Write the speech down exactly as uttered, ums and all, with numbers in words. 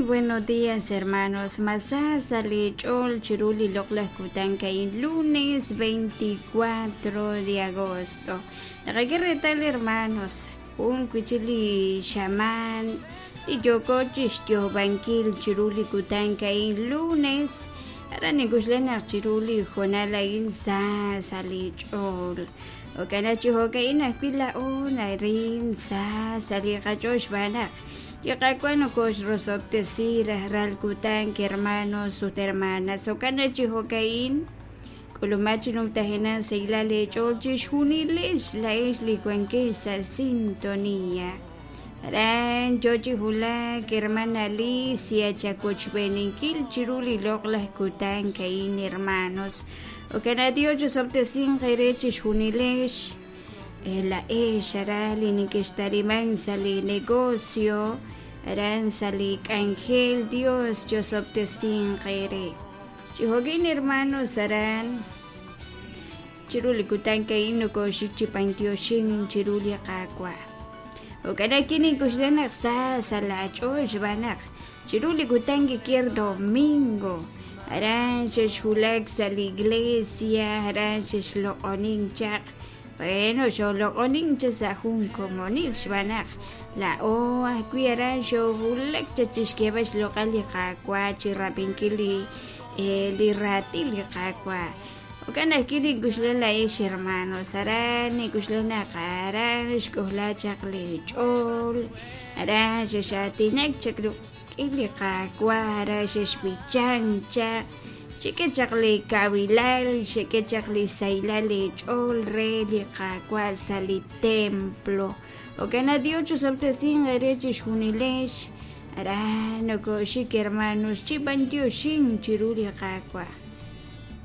buenos días, hermanos. Masasa lechol chiruli lokla kutankain lunes veinticuatro de agosto. Nakakiretal, hermanos. Un kuchili shaman y yokochis banquil chiruli kutankain lunes. Ara niguslena chiruli jonala insa salichol. O kanachi hokain aquila ona rin sa saligachosh banak. Yakakuano kosh rosopte sira ralkutan que hermanos sus hermanas o kanachi hokain kulumachi nung tahinan sa ilale cholchish hunilis la isli cuenque sa sintonía ran chochi hula que hermana Alicia chacoch beninkil chiruli loklas kutan kain hermanos o kanadio chosopte sin gerechish hunilis la ella ni que estarían sali negocio eran sali ángel Dios yo sopte sin jere chihogin hermanos eran chiruli kutan kaino ko shichi pantioshin chiruli kakwa o kada kini kusdanak sa salacho jbanak chiruli kutan que quier domingo eran shulak sali iglesia eran shlo oninchak. Bueno, yo lo onincha sa jun como ni shbanak la o aquiera yo bulek chachishkebash local li kakwa chirapinkili li ratili kakwa o kana kili gushlela ish hermanos arani gushlena qaran shkohla chaqli chol ara shatinek chakru ili kakwa ara shbichancha Shike chakli kabilal, shike chakli sailale chol reli kakwa sali templo. O kana diocho solte sin erechi shunilesh. Ara no ko shike hermanos chibandio shin chiruri kakwa.